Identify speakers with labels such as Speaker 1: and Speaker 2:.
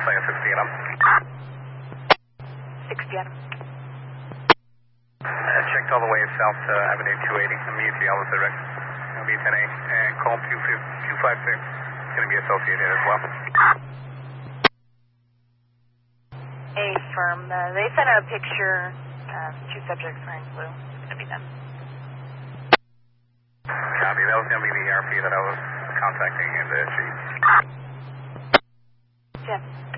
Speaker 1: Saying 60 Adam.
Speaker 2: 60 Adam.
Speaker 1: Checked all the way south to Avenue 280. Immediately I was direct. It'll be 10A. And call 256. It's going to be associated as well.
Speaker 2: Affirm. They sent out a picture. 2 subjects wearing blue. It's going to be them.
Speaker 1: Copy. That was going to be the ERP that I was contacting in the chief.
Speaker 2: Jeff.